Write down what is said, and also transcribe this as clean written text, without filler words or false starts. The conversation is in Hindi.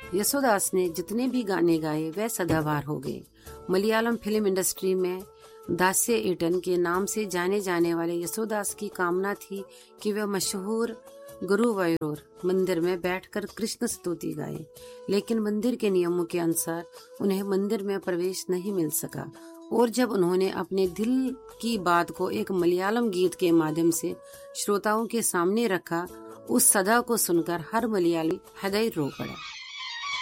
यशोदास ने जितने भी गाने गाए वह सदाबहार हो गए। मलयालम फिल्म इंडस्ट्री में दास्य एटन के नाम से जाने जाने वाले यशोदास की कामना थी कि वह मशहूर गुरुवायूर मंदिर में बैठकर कृष्ण स्तुति गाए, लेकिन मंदिर के नियमों के अनुसार उन्हें मंदिर में प्रवेश नहीं मिल सका। और जब उन्होंने अपने दिल की बात को एक मलयालम गीत के माध्यम से श्रोताओं के सामने रखा, उस सदा को सुनकर हर मलयाली हृदय रो पड़ा।